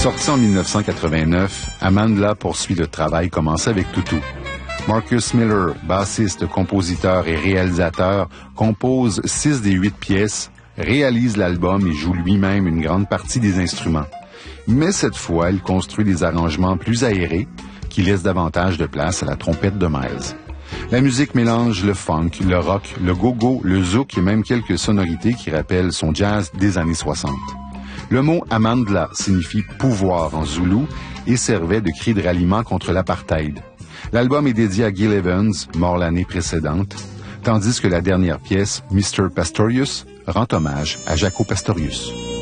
Sorti en 1989, Amandla poursuit le travail commencé avec Tutu. Marcus Miller, bassiste, compositeur et réalisateur, compose 6 des 8 pièces, réalise l'album et joue lui-même une grande partie des instruments. Mais cette fois, il construit des arrangements plus aérés qui laissent davantage de place à la trompette de Miles. La musique mélange le funk, le rock, le go-go, le zouk et même quelques sonorités qui rappellent son jazz des années 60. Le mot Amandla signifie pouvoir en zoulou et servait de cri de ralliement contre l'apartheid. L'album est dédié à Gil Evans, mort l'année précédente, tandis que la dernière pièce, Mr. Pastorius, rend hommage à Jaco Pastorius.